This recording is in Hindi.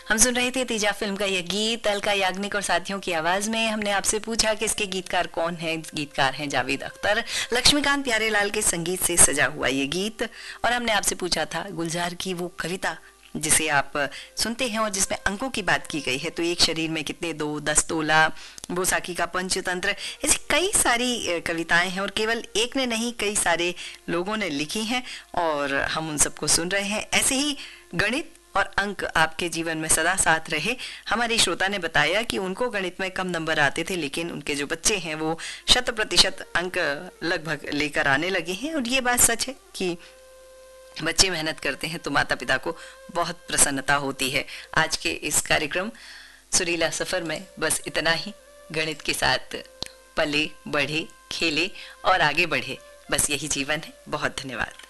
हम सुन रहे थे तीजा फिल्म का यह गीत अलका याग्निक और साथियों की आवाज में। हमने आपसे पूछा कि इसके गीतकार कौन है। गीतकार हैं जावेद अख्तर। लक्ष्मीकांत प्यारेलाल के संगीत से सजा हुआ ये गीत। और हमने आपसे पूछा था गुलजार की वो कविता जिसे आप सुनते हैं और जिसमें अंकों की बात की गई है, तो एक शरीर में कितने दो, 10 तोला, बोसाकी का पंचतंत्र, ऐसी कई सारी कविताएं हैं और केवल एक ने नहीं कई सारे लोगों ने लिखी हैं और हम उन सबको सुन रहे हैं। ऐसे ही गणित और अंक आपके जीवन में सदा साथ रहे। हमारे श्रोता ने बताया कि उनको गणित में कम नंबर आते थे, लेकिन उनके जो बच्चे हैं वो 100% अंक लगभग लेकर आने लगे हैं। और ये बात सच है कि बच्चे मेहनत करते हैं तो माता पिता को बहुत प्रसन्नता होती है। आज के इस कार्यक्रम सुरीला सफर में बस इतना ही। गणित के साथ पले, बढ़े, खेले और आगे बढ़े, बस यही जीवन है। बहुत धन्यवाद।